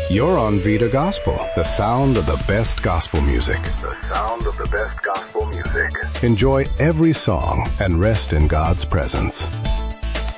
You're on Vida Gospel, the sound of the best gospel music. The sound of the best gospel music. Enjoy every song and rest in God's presence.